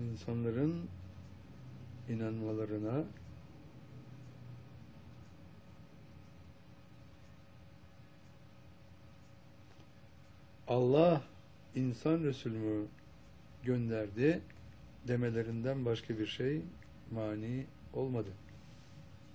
insanların inanmalarına Allah insan Resulümü gönderdi demelerinden başka bir şey mani olmadı.